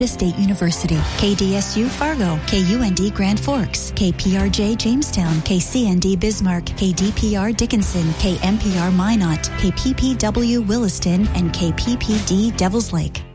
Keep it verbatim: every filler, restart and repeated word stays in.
State University, K D S U Fargo, K U N D Grand Forks, K P R J Jamestown, K C N D Bismarck, K D P R Dickinson, K M P R Minot, K P P W Williston, and K P P D Devils Lake.